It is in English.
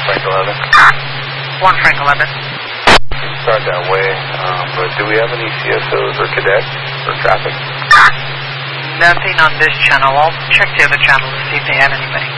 Frank 11. 1 Frank 11. Start that way, but do we have any CSOs or cadets or traffic? Nothing on this channel. I'll check the other channel to see if they have anybody.